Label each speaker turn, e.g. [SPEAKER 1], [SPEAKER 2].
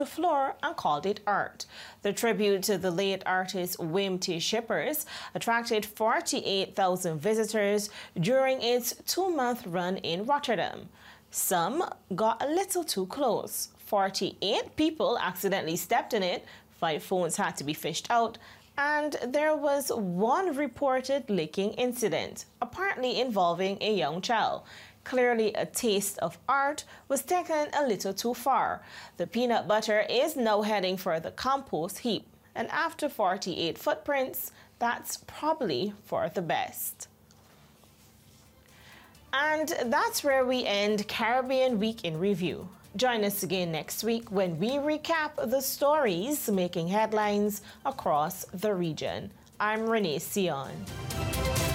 [SPEAKER 1] the floor and called it art. The tribute to the late artist Wim T. Schippers attracted 48,000 visitors during its 2-month run in Rotterdam. Some got a little too close. 48 people accidentally stepped in it, 5 phones had to be fished out, and there was one reported licking incident, apparently involving a young child. Clearly, a taste of art was taken a little too far. The peanut butter is now heading for the compost heap, and after 48 footprints, that's probably for the best. And that's where we end Caribbean Week in Review. Join us again next week when we recap the stories making headlines across the region. I'm Renee Sion.